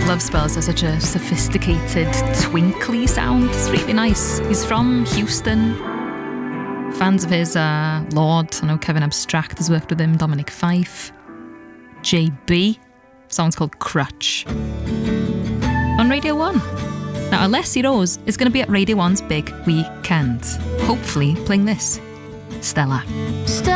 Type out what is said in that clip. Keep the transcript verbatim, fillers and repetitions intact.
Love Spells has such a sophisticated, twinkly sound. It's really nice. He's from Houston. Fans of his are Lord. I know Kevin Abstract has worked with him. Dominic Fife. J B. Song's called Crutch. On Radio one. Now, Alessi Rose is going to be at Radio one's big weekend. Hopefully playing this. Stella.